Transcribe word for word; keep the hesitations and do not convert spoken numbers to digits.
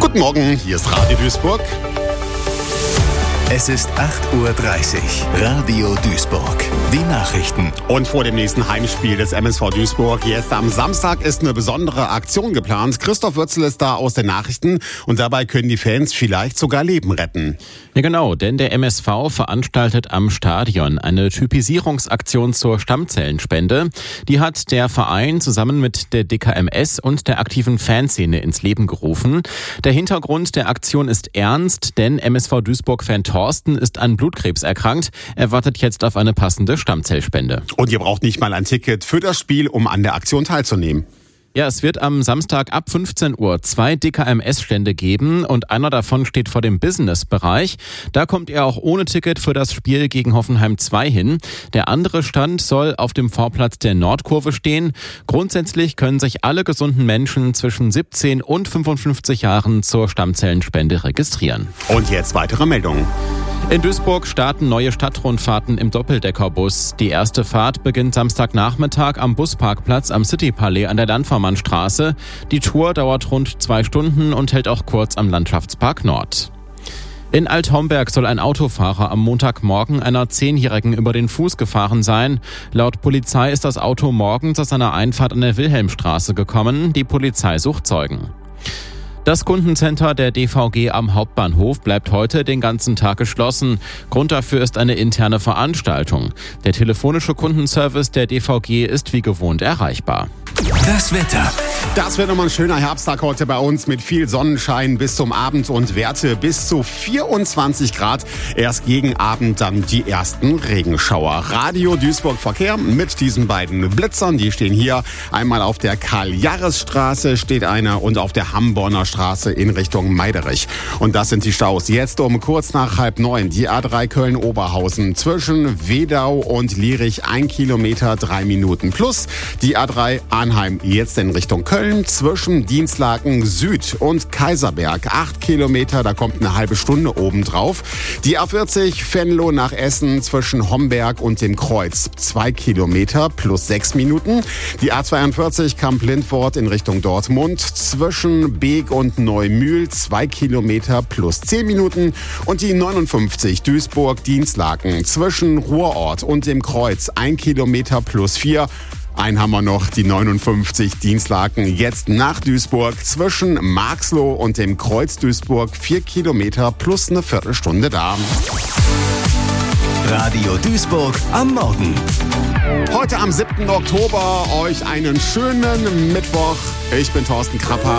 Guten Morgen, hier ist Radio Duisburg. Es ist acht Uhr dreißig. Radio Duisburg. Die Nachrichten. Und vor dem nächsten Heimspiel des M S V Duisburg, jetzt am Samstag, ist eine besondere Aktion geplant. Christoph Würzel ist da aus den Nachrichten und dabei können die Fans vielleicht sogar Leben retten. Ja genau, denn der M S V veranstaltet am Stadion eine Typisierungsaktion zur Stammzellenspende. Die hat der Verein zusammen mit der D K M S und der aktiven Fanszene ins Leben gerufen. Der Hintergrund der Aktion ist ernst, denn M S V Duisburg-Fan Thorsten ist an Blutkrebs erkrankt. Er wartet jetzt auf eine passende Stammzellspende. Und ihr braucht nicht mal ein Ticket für das Spiel, um an der Aktion teilzunehmen. Ja, es wird am Samstag ab fünfzehn Uhr zwei D K M S-Stände geben und einer davon steht vor dem Business-Bereich. Da kommt ihr auch ohne Ticket für das Spiel gegen Hoffenheim zwei hin. Der andere Stand soll auf dem Vorplatz der Nordkurve stehen. Grundsätzlich können sich alle gesunden Menschen zwischen siebzehn und fünfundfünfzig Jahren zur Stammzellenspende registrieren. Und jetzt weitere Meldungen. In Duisburg starten neue Stadtrundfahrten im Doppeldeckerbus. Die erste Fahrt beginnt Samstagnachmittag am Busparkplatz am Citypalais an der Landvermannstraße. Die Tour dauert rund zwei Stunden und hält auch kurz am Landschaftspark Nord. In Alt-Homberg soll ein Autofahrer am Montagmorgen einer Zehnjährigen über den Fuß gefahren sein. Laut Polizei ist das Auto morgens aus einer Einfahrt an der Wilhelmstraße gekommen. Die Polizei sucht Zeugen. Das Kundencenter der D V G am Hauptbahnhof bleibt heute den ganzen Tag geschlossen. Grund dafür ist eine interne Veranstaltung. Der telefonische Kundenservice der D V G ist wie gewohnt erreichbar. Das Wetter. Das wird nochmal ein schöner Herbsttag heute bei uns mit viel Sonnenschein bis zum Abend und Werte bis zu vierundzwanzig Grad. Erst gegen Abend dann die ersten Regenschauer. Radio Duisburg Verkehr mit diesen beiden Blitzern. Die stehen hier. Einmal auf der Karl-Jahres-Straße steht einer und auf der Hamborner Straße in Richtung Meiderich. Und das sind die Staus. Jetzt um kurz nach halb neun. Die A drei Köln-Oberhausen zwischen Wedau und Lierich ein Kilometer, drei Minuten plus. Die A drei Arnheim jetzt in Richtung Köln zwischen Dienstlaken Süd und Kaiserberg. Acht Kilometer, da kommt eine halbe Stunde obendrauf. Die A vierzig Venlo nach Essen zwischen Homberg und dem Kreuz. Zwei Kilometer plus sechs Minuten. Die A zweiundvierzig Kamp-Lindfort in Richtung Dortmund zwischen Beek und Neumühl. Zwei Kilometer plus zehn Minuten. Und die neunundfünfzig Duisburg-Dienstlaken zwischen Ruhrort und dem Kreuz. Ein Kilometer plus vier. Einen haben wir noch, die neunundfünfzig Dienstlaken jetzt nach Duisburg zwischen Marxloh und dem Kreuz Duisburg. Vier Kilometer plus eine Viertelstunde da. Radio Duisburg am Morgen. Heute am siebten Oktober euch einen schönen Mittwoch. Ich bin Thorsten Krapper.